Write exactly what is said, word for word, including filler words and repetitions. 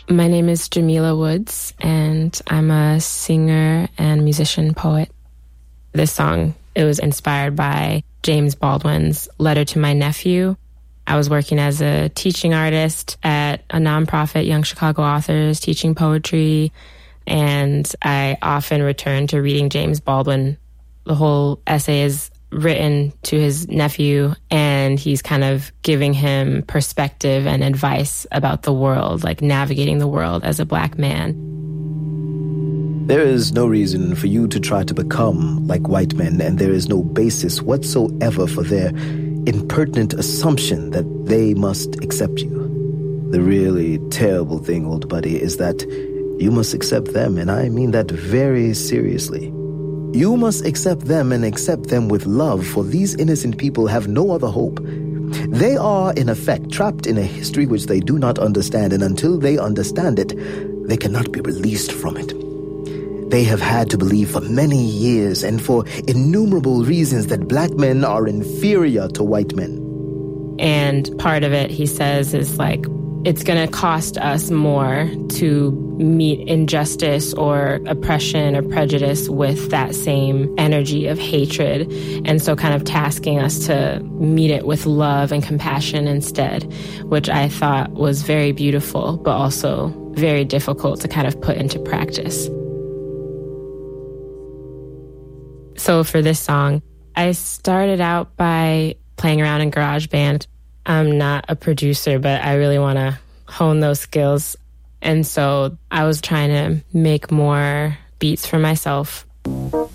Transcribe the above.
My name is Jamila Woods, and I'm a singer and musician poet. This song, it was inspired by James Baldwin's Letter to My Nephew. I was working as a teaching artist at a nonprofit, Young Chicago Authors, teaching poetry, and I often return to reading James Baldwin. The whole essay is written to his nephew, and he's kind of giving him perspective and advice about the world, like navigating the world as a Black man. There is no reason for you to try to become like white men, and there is no basis whatsoever for their impertinent assumption that they must accept you. The really terrible thing, old buddy, is that you must accept them, and I mean that very seriously. You must accept them and accept them with love, for these innocent people have no other hope. They are, in effect, trapped in a history which they do not understand, and until they understand it, they cannot be released from it. They have had to believe for many years and for innumerable reasons that Black men are inferior to white men. And part of it, he says, is like, it's going to cost us more to meet injustice or oppression or prejudice with that same energy of hatred. And so kind of tasking us to meet it with love and compassion instead, which I thought was very beautiful, but also very difficult to kind of put into practice. So for this song, I started out by playing around in GarageBand. I'm not a producer, but I really want to hone those skills. And so I was trying to make more beats for myself.